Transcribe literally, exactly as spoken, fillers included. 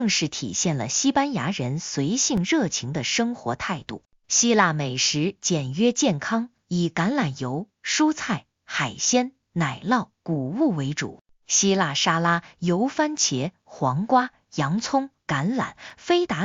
更是体现了西班牙人随性热情的生活态度。希腊美食简约健康，以橄榄油、蔬菜、海鲜、奶酪、谷物为主。希腊沙拉由番茄、黄瓜、洋葱、橄榄、菲达